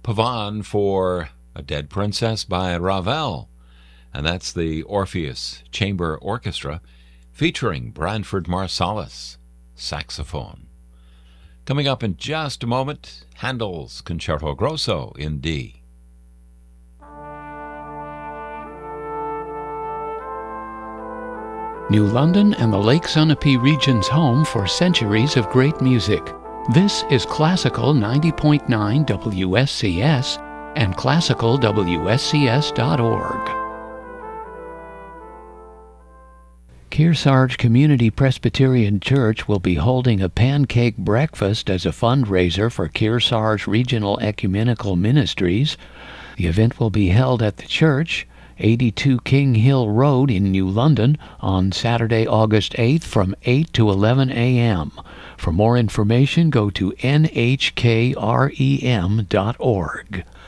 Pavan for A Dead Princess by Ravel. And that's the Orpheus Chamber Orchestra featuring Branford Marsalis, saxophone. Coming up in just a moment, Handel's Concerto Grosso in D. New London and the Lake Sunapee region's home for centuries of great music. This is Classical 90.9 WSCS and classicalwscs.org. Kearsarge Community Presbyterian Church will be holding a pancake breakfast as a fundraiser for Kearsarge Regional Ecumenical Ministries. The event will be held at the church, 82 King Hill Road in New London, on Saturday, August 8th from 8 to 11 a.m. For more information, go to nhkrem.org.